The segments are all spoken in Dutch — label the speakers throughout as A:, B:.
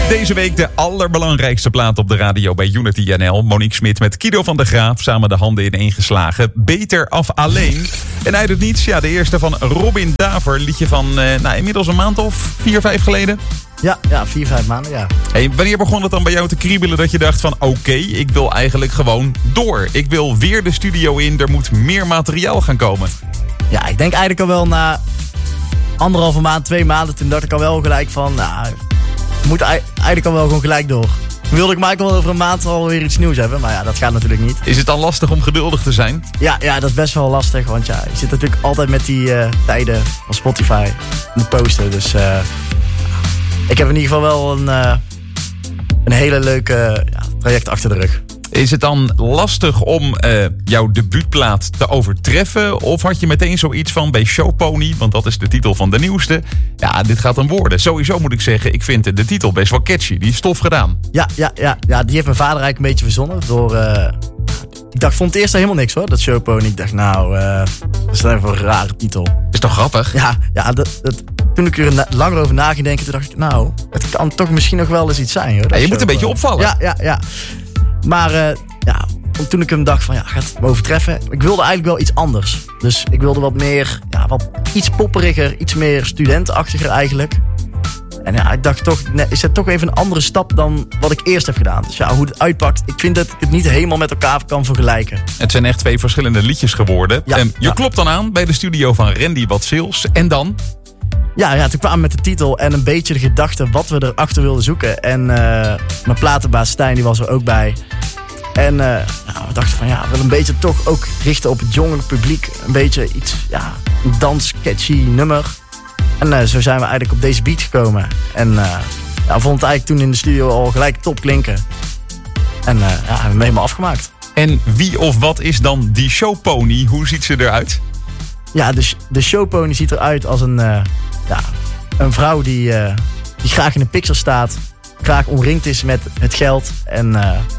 A: Deze week de allerbelangrijkste plaat op de radio bij Unity NL. Monique Smit met Kido van der Graaf, samen de handen ineengeslagen. Beter af alleen. En uit het niets, de eerste van Robin Daver. Liedje van inmiddels een maand of 4, 5 geleden.
B: Ja, 4, 5 maanden, ja.
A: Hey, wanneer begon het dan bij jou te kriebelen dat je dacht van oké, ik wil eigenlijk gewoon door. Ik wil weer de studio in, er moet meer materiaal gaan komen.
B: Ja, ik denk eigenlijk al wel na 1,5 maand, 2 maanden, toen dacht ik al wel gelijk van, moet eigenlijk al wel gewoon gelijk door. Toen wilde ik maar wel over een maand alweer iets nieuws hebben, maar ja, dat gaat natuurlijk niet.
A: Is het dan lastig om geduldig te zijn?
B: Ja, dat is best wel lastig, want je zit natuurlijk altijd met die tijden van Spotify in de posten. Dus ik heb in ieder geval wel een hele leuke traject achter de rug.
A: Is het dan lastig om jouw debuutplaat te overtreffen? Of had je meteen zoiets van bij Showpony, want dat is de titel van de nieuwste. Ja, dit gaat hem worden. Sowieso moet ik zeggen, ik vind de titel best wel catchy. Die is tof gedaan.
B: Ja, die heeft mijn vader eigenlijk een beetje verzonnen. Ik vond het eerst helemaal niks hoor, dat Showpony. Ik dacht dat is even een rare titel.
A: Is toch grappig?
B: Ja, toen ik er langer over na ging denken, toen dacht ik het kan toch misschien nog wel eens iets zijn. Hoor,
A: je moet een beetje opvallen.
B: Ja. Maar toen ik hem dacht van gaat het me overtreffen. Ik wilde eigenlijk wel iets anders. Dus ik wilde wat meer, iets popperiger, iets meer studentenachtiger eigenlijk. En ik dacht toch, is het toch even een andere stap dan wat ik eerst heb gedaan. Dus hoe het uitpakt, ik vind dat ik het niet helemaal met elkaar kan vergelijken.
A: Het zijn echt 2 verschillende liedjes geworden. Je klopt dan aan bij de studio van Randy Watsils. En dan?
B: Ja, toen kwamen we met de titel en een beetje de gedachte wat we erachter wilden zoeken. En mijn platenbaas Stijn, die was er ook bij. En we dachten van we willen een beetje toch ook richten op het jongere publiek. Een beetje iets, een dans-catchy nummer. En zo zijn we eigenlijk op deze beat gekomen. En we vonden het eigenlijk toen in de studio al gelijk top klinken. En hebben we hem helemaal afgemaakt.
A: En wie of wat is dan die Showpony? Hoe ziet ze eruit?
B: Ja, de Showpony ziet eruit als een vrouw die graag in de pixel staat. Graag omringd is met het geld. En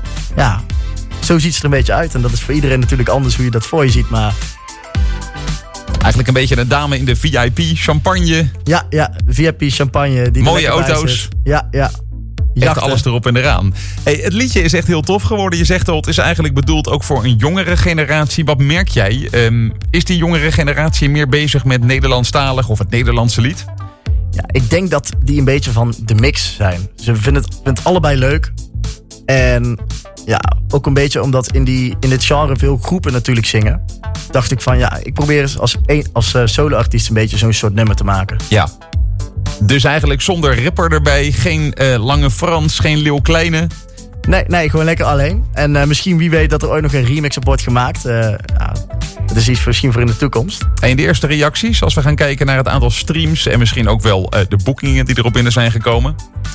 B: zo ziet ze er een beetje uit. En dat is voor iedereen natuurlijk anders hoe je dat voor je ziet. Maar
A: eigenlijk een beetje een dame in de VIP, champagne.
B: Ja, VIP, champagne. Die
A: mooie auto's.
B: Ja.
A: Echt alles erop en eraan. Hey, het liedje is echt heel tof geworden. Je zegt al, het is eigenlijk bedoeld ook voor een jongere generatie. Wat merk jij? Is die jongere generatie meer bezig met Nederlandstalig of het Nederlandse lied?
B: Ja, ik denk dat die een beetje van de mix zijn. Ze vinden het allebei leuk. En ook een beetje omdat in dit genre veel groepen natuurlijk zingen. Dacht ik van ik probeer eens als solo-artiest een beetje zo'n soort nummer te maken.
A: Ja. Dus eigenlijk zonder rapper erbij, geen Lange Frans, geen Leeuw Kleine.
B: Nee, gewoon lekker alleen. En misschien wie weet dat er ooit nog een remix op wordt gemaakt. Dat is iets misschien voor in de toekomst.
A: En de eerste reacties, als we gaan kijken naar het aantal streams en misschien ook wel de boekingen die erop binnen zijn gekomen?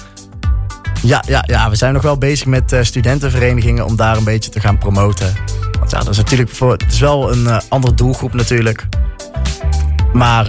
B: Ja, we zijn nog wel bezig met studentenverenigingen om daar een beetje te gaan promoten. Want dat is natuurlijk het is wel een andere doelgroep natuurlijk. Maar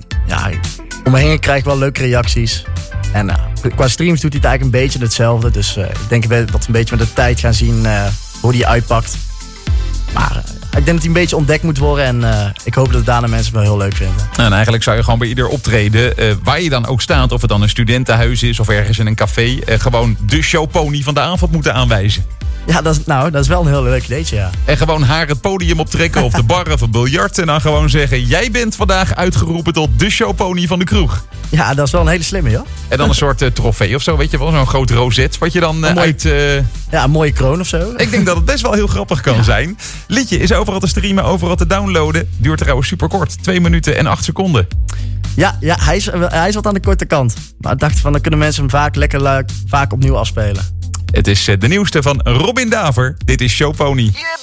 B: om me heen krijg ik wel leuke reacties. En qua streams doet hij het eigenlijk een beetje hetzelfde. Dus ik denk dat we een beetje met de tijd gaan zien hoe die uitpakt. Maar ik denk dat hij een beetje ontdekt moet worden. En ik hoop dat daarna mensen het wel heel leuk vinden.
A: En eigenlijk zou je gewoon bij ieder optreden, waar je dan ook staat, of het dan een studentenhuis is of ergens in een café, gewoon de Showpony van de avond moeten aanwijzen.
B: Ja, dat is wel een heel leuk ideetje, ja.
A: En gewoon haar het podium optrekken of de bar of een biljart. En dan gewoon zeggen, jij bent vandaag uitgeroepen tot de Showpony van de kroeg.
B: Ja, dat is wel een hele slimme, joh.
A: En dan een soort trofee of zo, weet je wel. Zo'n groot rozet wat je dan
B: een mooie kroon of zo.
A: Ik denk dat het best wel heel grappig kan zijn. Liedje is overal te streamen, overal te downloaden. Duurt trouwens super kort. 2 minuten en 8 seconden.
B: Ja, hij is wat aan de korte kant. Maar ik dacht van, dan kunnen mensen hem vaak opnieuw afspelen.
A: Het is de nieuwste van Robin Daver. Dit is Showpony.